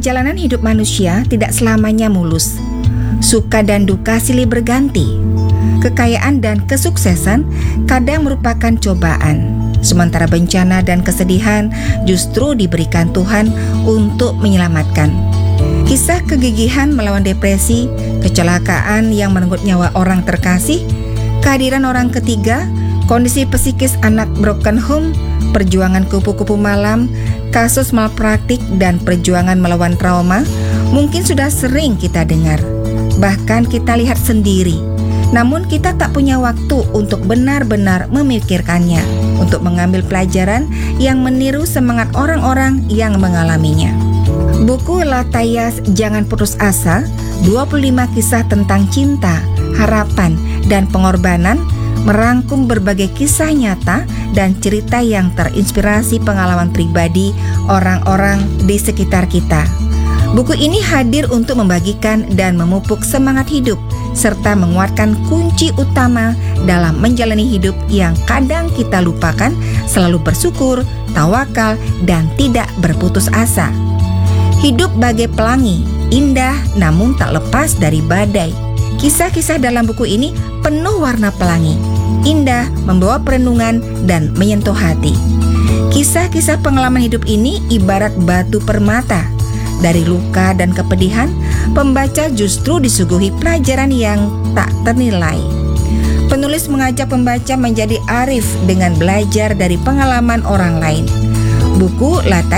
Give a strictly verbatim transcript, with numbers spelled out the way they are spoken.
Perjalanan hidup manusia tidak selamanya mulus. Suka dan duka silih berganti. Kekayaan dan kesuksesan kadang merupakan cobaan, sementara bencana dan kesedihan justru diberikan Tuhan untuk menyelamatkan. Kisah kegigihan melawan depresi, kecelakaan yang merenggut nyawa orang terkasih, kehadiran orang ketiga, kondisi psikis anak broken home, perjuangan kupu-kupu malam, kasus malpraktik, dan perjuangan melawan trauma mungkin sudah sering kita dengar, bahkan kita lihat sendiri. Namun kita tak punya waktu untuk benar-benar memikirkannya, untuk mengambil pelajaran yang meniru semangat orang-orang yang mengalaminya. Buku Latayas Jangan Putus Asa, dua puluh lima kisah tentang cinta, harapan, dan pengorbanan, merangkum berbagai kisah nyata dan cerita yang terinspirasi pengalaman pribadi orang-orang di sekitar kita. Buku ini hadir untuk membagikan dan memupuk semangat hidup, serta menguatkan kunci utama dalam menjalani hidup yang kadang kita lupakan, selalu bersyukur, tawakal, dan tidak berputus asa. Hidup bagai pelangi, indah namun tak lepas dari badai. Kisah-kisah dalam buku ini penuh warna pelangi, indah, membawa perenungan, dan menyentuh hati. Kisah-kisah pengalaman hidup ini ibarat batu permata. Dari luka dan kepedihan, pembaca justru disuguhi pelajaran yang tak ternilai. Penulis mengajak pembaca menjadi arif dengan belajar dari pengalaman orang lain. Buku Latayas